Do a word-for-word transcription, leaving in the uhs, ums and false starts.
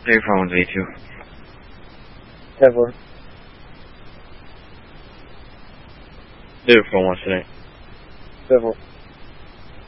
Hey, phone V two. ten four. Zero four one today. ten four.